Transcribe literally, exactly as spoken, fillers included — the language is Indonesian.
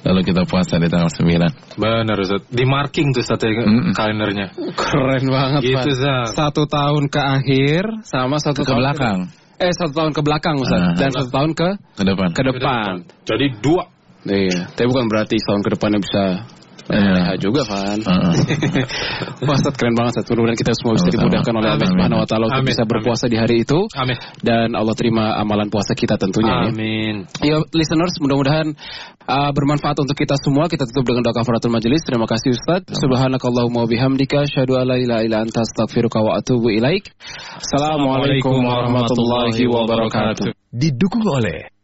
lalu kita puasa di tanggal sembilan. Benar Ustaz. Di marking tuh Ustaz ya, mm-mm. kalendernya. Keren banget gitu, Ustaz. Satu tahun ke akhir sama satu ke tahun belakang. Ke, eh satu tahun ke belakang Ustaz. Uh, Dan satu tahun ke ke depan. Ke depan. Jadi dua. Iya. Tapi bukan berarti tahun ke depannya bisa Iya juga Fan. Uh-uh. Wah, Ustaz keren banget Ustaz. Mudah-mudahan kita semua bisa dimudahkan oleh Allah Subhanahu wa taala untuk bisa berpuasa di hari itu. Amin. Dan Allah terima amalan puasa kita tentunya. Amin. Ya, listeners, mudah-mudahan uh, bermanfaat untuk kita semua. Kita tutup dengan doa kafaratul majelis. Terima kasih Ustaz. Subhanakallahumma wabihamdika asyhadu an la ilaha illa anta astaghfiruka wa atubu ilaik. Assalamualaikum warahmatullahi wabarakatuh. Didukung oleh